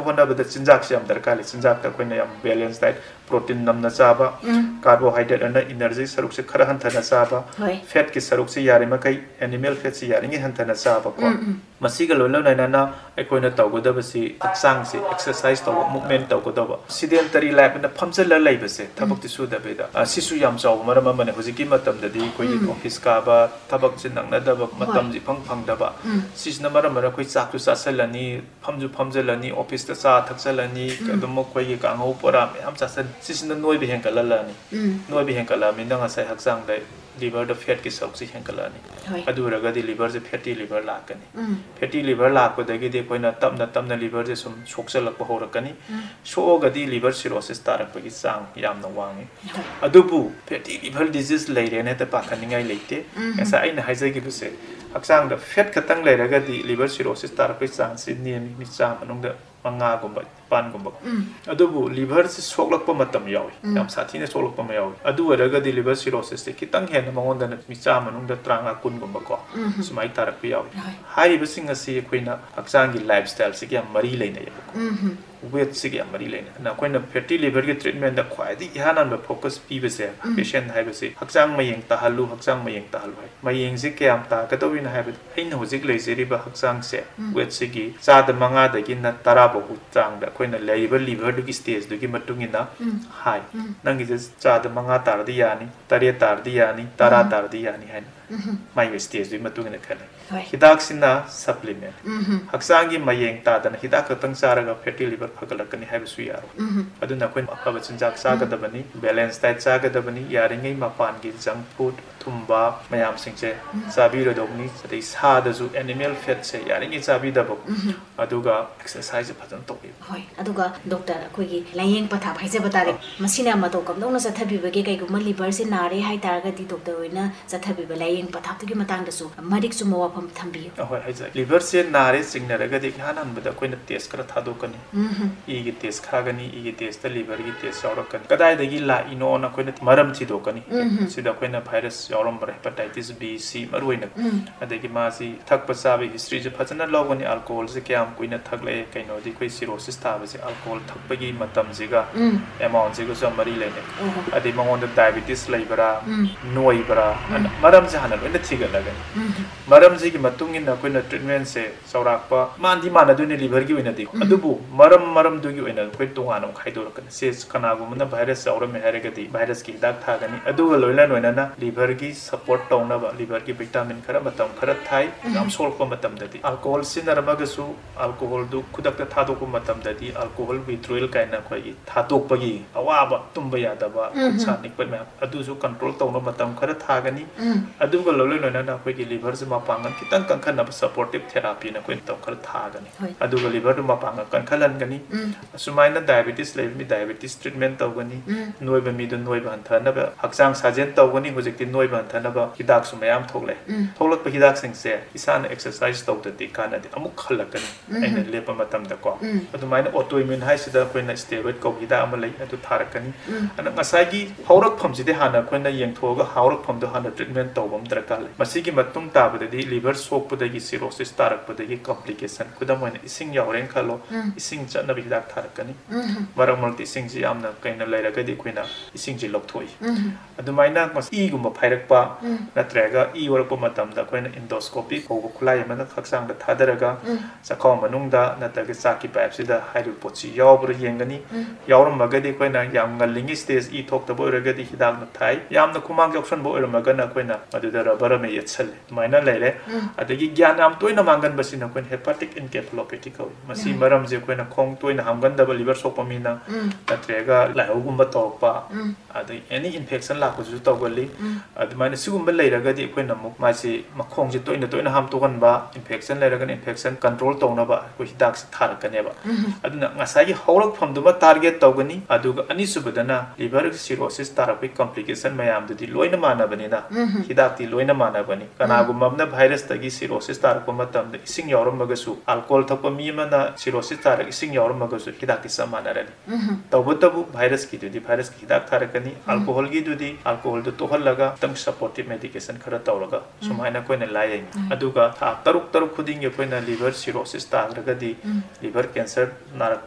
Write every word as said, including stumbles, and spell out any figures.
होना चिंजाक से दरकार चिंजाक बैलेंस डाइट प्रोटीन नमना चाबा कार्बोहाइड्रेट और एनर्जी सरुक से खरा हंथना चाबा फैट की सरुक से यारे मकई एनिमल फैट से यारे हंथना चाबा को मसीगा लोन लोनना अखोना तौगदबसी हक्चांग से एक्सरसाइज तौब मूवमेंट तौगदब सिडेंटरी लाइफ ना फमजल लेबसे थबक सुदबेदा सिसु याम चाव मरम मने हुजिकी मतमददी कोई ऑफिस काबा थबक से नंगनदब मतम जी फंग फंगदबा सिसना मरम मर कोई चाकु चासलनी फमजु फमजलनी ऑफिस ता चा थक्सलनी कदम कोई कांगौ पोरा मैम चासन सिसना नोय बि हेंकललानी नोय बि हेंकलामी नंगा साइ हक्चांग दे लिवर द फैट की सौक से हेंकलानी अदुरगदी लिवर से फैटी लिवर लाकनी फैटी लिवर लाकदगी दे कोइना तमना तमना लिवर से सुम सोक्सलक होरकनी सोगदी लिवर सिरोसिस तारकपगी चांग यामना वांगी अदुबु फैटी लिवर डिजीज लेरेने त पाखनिंगाई लेते ऐसा आइना हाइजगिबसे हक्चांग द फैट खतंग लेरगदी लिवर सिरोसिस तारकपगी चांग से नियम मि चा मनुंग मंगा गुंबा पान गुंबा अदुबु लिवर से सोकलक मतम यावी याम साथीने सोकलक म यावी अदु वरगदी लिवर सिरोसिस से खितंग हेन मंगोंदन मिचा मनुंग त्रांगा कुन गुंबा को सुमाई तारक यावी हाइबसिंग असि अखोइना हक्चांगी लाइफस्टाइल से क्या मरी लेने याबको वेट से क्या मरी लेने ना कोइना फैटी लिवर के ट्रीटमेंट द ख्वाइदी इहानन फोकस पीबसे पेशेंट हाइबसे हक्चांग मयेंग ताहलु हक्चांग मयेंग ताहलु मयेंग से क्या ता कतोबिन हाइब अइन होजिक लेजेरिबा हक्चांग से वेट से की चाद मंगा दगी न तरा बहु चांग the Koyna labour liver दुगी stage दुगी मतुंगिना high नंगी जे चाद मंगा तारदी यानी तरे तारदी यानी तरा तारदी यानी है माइ स्टेज दुगी मतुंगिना खले हिदाक सिना सप्लीमेंट हक्चांगी मयेंग तादन हिदाक खतंग चारगा फैटी लिवर फगलकनी हाइबसु यारो अदुना कोइन अफब चिंजाक चागदबनी बैलेंस डाइट चागदबनी यारिंगै मपान की junk food Thumba मयाम सिंचे चाबिरदोगनी सदै सादजु animal fat से यारिंगै चाबिदब अदुगा एक्सरसाइज फजन तोबि होय अदुगा डॉक्टर अखोगी लायेंग पथा भाइजे बतारे मसिना मतो कमदौना चथबिबगे कैगुम लिवर से नारे हाइ तारगदी डॉक्टर होइना चथबिब लायेंग पथातुगी मतांगदसु मरिक सुम वाफम थंबियो होय हाइजा लिवर से नारे सिंगनरगदी हाननबदा कोइना टेस्ट करा थादोकनी ई की टेस्ट खागनी ई की टेस्ट लिवर की टेस्ट यावरकनी कदाइदगी ला इनो ना कोइना मरम थिदोकनी सिदा Koyna virus यावरम hepatitis B C मरुइना अदगी मासी थकप चाबे हिस्ट्री जे फजना लौगनी अल्कोहल से क्याम कोइना थकले कैनोदी कोइ सिरोसिस ताबसे अल्कोहल थकपगी मतम जिगा अमाउंट जिगा जो मरी लेने अदि मंगोन डायबिटीज लेबरा नोइबरा मरम जे हाना लोइना थिगलगनी मरम जिगी मतुंगिना कोइना ट्रीटमेंट से सौराकपा मानदि मानदुनि लिवर की ओइना दि अदुबु मरम मरम दुगी ओइना कोइ तोंगानो खाइदोरकनी से कनागुमना वायरस यावरम हेरगदी वायरस की हिदाक थागनी अदुगा लोइना लोइना लिवर की सपोर्ट तौनबा लिवर की विटामिन खरा मतम खरा थाई याम सोलप मतम ददी अल्कोहल सिनरमगसु अल्कोहल दु खुदक थादोक मतम ददी अल्कोहल विथड्रॉयल काइना कोइ थादोकपगी अवाबा तुंबा यादबा सानिक पर अदुसु कंट्रोल तौन मतम खरा थागनी अदुगा लोइना लोइना कोइ लिवर से मापांगन कितंग कंखन सपोर्टिव थेरापी ना कोइ तौ खरा थागनी अदुगा liver मापांग कंखलनगनी सुमाइना diabetes लेबमी diabetes treatment तौगनी नोइबा Midu नोइबा हंथनबा हक्चांग साजेन तौगनी हुजिकति नोइबा हंथनबा हिदाक सुमयाम थोगले थोगलक हिदाक सिंगसे इसान एक्सरसाइज तौदति कानदि अमुक खलकनी आइना लेपा मतम दको अदुमाइना ऑटोइम्यून हाइसिदा कोइना स्टेरॉइड को हिदा अमा लै अदु थारकनी अना ngसाइगी हौरक फमजिदे हाना कोइना येंगथोगा हौरक फमदो हाना ट्रीटमेंट तौबम दरकार लै मसिगी मतुंग ताबदि लिवर सोकपदगी सिरोसिस तारकपदगी कॉम्प्लिकेशन खुदम ओइना इसिंग यावरेन खलो इसिंग चनब हिदाक थारकनी मरम मरति इसिंग जी यामना कैना लैरगदि कोइना इसिंग जी लौथोई अदुमाइना ई गुम फाइरकपा नत्रगा ई वरप मतमदा कोइना इंडोस्कोपी कोब खुलाई मन खक्सांग the थादरगा सखौ मनुंगदा नतगे Chaki पाइपसिदा हाइरु पोची यावब्र येंगनी यावरम मगदि Koyna yam गलिंग stage ई थोक्तबो रगदि हिदाक न थाई यामना कुमांग यक्सन बो रमगना कोइना मदुदा रबर मे यछल माइना लेले अदगी ज्ञान आम तोइना मांगन बसिना कोइन हेपाटिक इनकेफेलोपैथी को मसी मरम जे कोइना खोंग तोइना हमगन दब लिवर सोपमिना नत्रगा लाइहौगुम तौरपा अदि एनी इन्फेक्शन लाखुजु तौगली अदमाइना सिगुम लेरगदि कोइना मुक मासी मखोंग जे तोइना तोइना हम तोगनबा इन्फेक्शन लेरगन इन्फेक्शन कंट्रोल तौनबा को हिदाक से थारकनेबा अदुना ngसाई हौरक फमदुमा टारगेट तौगनी अदुगा अनि सुबदना liver cirrhosis तारपि complication मयाम दुदि लोइना मानबनिना हिदाकति लोइना मानबनी कनागुमबना virus तगी cirrhosis तारप मतम इसिंग यावरमगसु अल्कोहल थप मीमना सिरोसिस तारक इसिंग यावरमगसु हिदाकति समानरनि तौबतबु वायरस की दुदि वायरस की हिदाक थारकनी अल्कोहल की दुदि अल्कोहल दु तोहलगा तंग सपोर्टिव मेडिकेशन खरा तौरगा सुमाइना कोइना लायें अदुगा था तरुक तरुक खुदिंग Koyna liver cirrhosis तारगदी liver cancer नारक